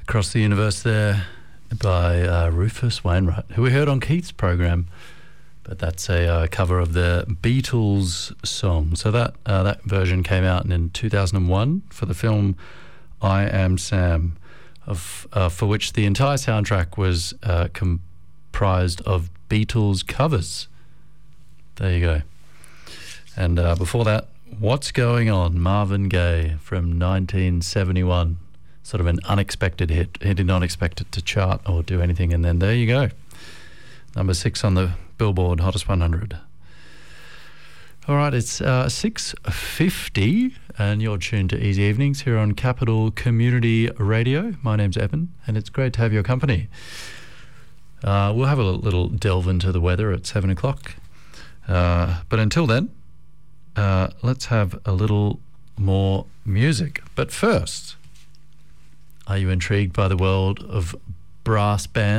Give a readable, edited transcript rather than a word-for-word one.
Across the Universe there by Rufus Wainwright, who we heard on Keith's program, but that's a cover of the Beatles song. So that version came out in 2001 for the film I Am Sam, for which the entire soundtrack was comprised of Beatles covers. There you go. And before that, What's Going On, Marvin Gaye from 1971. Sort of an unexpected hit. He did not expect it to chart or do anything, and then there you go. Number 6 on the Billboard Hottest 100. All right, it's 6:50, and you're tuned to Easy Evenings here on Capital Community Radio. My name's Evan, and it's great to have your company. We'll have a little delve into the weather at 7 o'clock. But until then, let's have a little more music. But first, are you intrigued by the world of brass bands?